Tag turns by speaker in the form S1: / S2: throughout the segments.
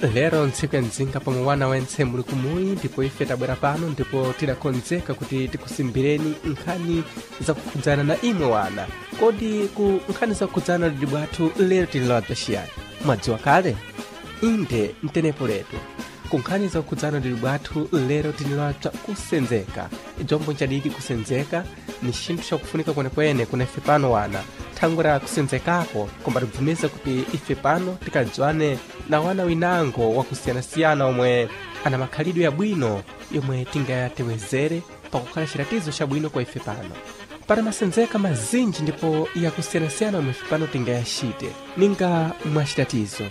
S1: lero ntsiku ya mdzinga pomwe wana wentse muli kumuyi ndipo ife tabwera pano ndipo tidakonzeka kuti tikusimbireni nkhani zakukhudzana na imwe wana. Kodi ku nkhani zakukhudzana lidi bwathu lero tililodza ciyani mwadziwa kale? Inde mtenepo letu ku nkhani zakukhudzana lidi bwathu lero tililodza kusenzeka. Jombo ncadidi kusenzeka ni cinthu cakufunika kwenekwene kuna ife pano wana. Thangwe la kusenzekako kumbatibvumiza kuti ife pano tikadzwane na wana winango wakusiyana-siyana omwe ana makhalidwe yabwino yomwe tingayatewezere pakukhala ciratizo cabwino kwa ife pano. Para masenzeka mazinji ndipo yakusiyana-siyana omwe ife pano tingayacite. Ninga mwacitatizo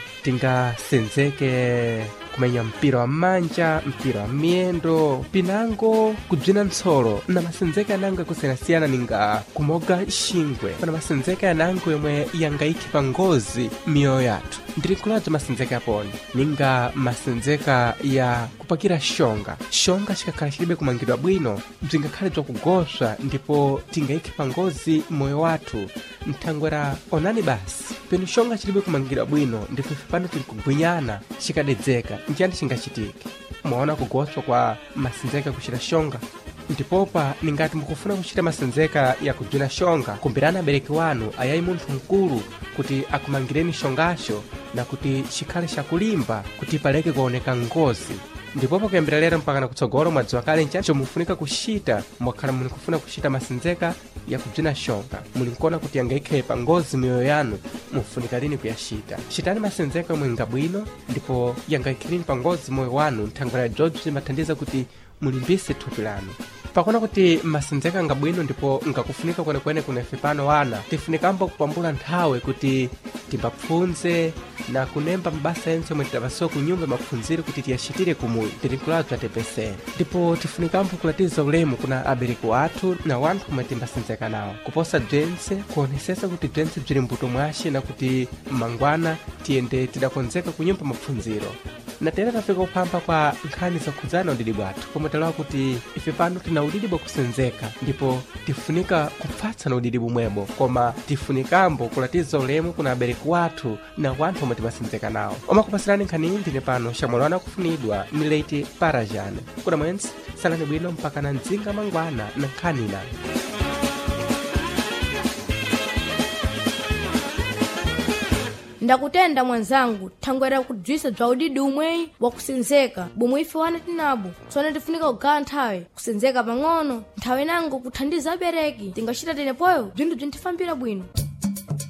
S1: tingasenzeke kumenya mpira wa manja, mpira wa miyendo, pinango kubzina ntsolo na masenzeka yananga kusiyana-siyana ninga kumoga xingwe. Pana masenzeka yanango yomwe yangayikhipa ngozi miyoyo yathu. Ndirinkhuladza masenzeka yaponi ninga masenzeka ya kupakira xonga. Xonga cikakhala cilibe kumangidwa bwino bzingakhale bzakugoswa ndipo tingayikhipa ngozi moyo wathu. Nthangwera onani basi penu xonga cilibe kumangidwa bwino ndipo ife pano tili kugwinyana cikadedzeka njani cingacitike. Mwaona kugoswa kwa masenzeka kucita xonga ndipopa ningati mukufuna kucita masenzeka ya kubzina xonga kumbirana abereki wanu ayayi munthu mkulu kuti akumangireni xongaxo na kuti cikhale cakulimba kuti paleke kuoneka ngozi. Ndipopa kuyambira lero mpakana kutsogolo mwadziwa kale ncani comufunika kucita mwakhala muli kufuna kucita masenzeka ya kubzina xonga muli nkona kuti yangayikhepa ngozi miyoyo yanu mufunika lini kuyacita. Citani masenzeka yomwe ngabwino ndipo yangayikhilini pa ngozi moyo wanu. Nthangwera bzobzi bzimathandiza kuti mulimbise thupi lanu. Pakona kuti masenzeka ngabwino ndipo ngakufunika kwenekwene kuna ife pano wana tifunikambo kupambula nthawe kuti timbapfunze na kunemba mbasa yense omwe tidapasiwa kunyumba mapfunziro kuti tiyacitire kumuyi tirinkuladzwa tepese. Ndipo tifunikambo kulatiza ulemu kuna abereki wathu na wanthu omwe timbasenzeka nawo kuposa bzentse kuonesesa kuti bzentse bzili mbuto mwace na kuti mangwana tiyende tidakonzeka kunyumba mapfunziro. Natera tafika kuphampa kwa nkhani zakukhudzana udidi bwathu pomwe talawa kuti ife pano tina udidi bwa kusenzeka ndipo tifunika kupfatsana udidi bumwebo koma tifunikambo kulatiza ulemu kuna abereki wathu na wanthu omwe timasenzeka nawo. Omakupasirani nkhani ndine pano xamwalo wana kufunidwa Mileti Parajane. Kuna mwenzi salani bwino mpaka na mdzinga mangwana na nkhani ina.
S2: Ndakutenda mwanzangu thangwera kudzwisa bza udidi umweyi wakusenzeka bomwe ife wana tinabo tsopano tifunika kugala nthawe kusenzeka pang'ono nthawe nango kuthandiza abereki tingacita tenepoyo bzinthu bzintifambira bwino.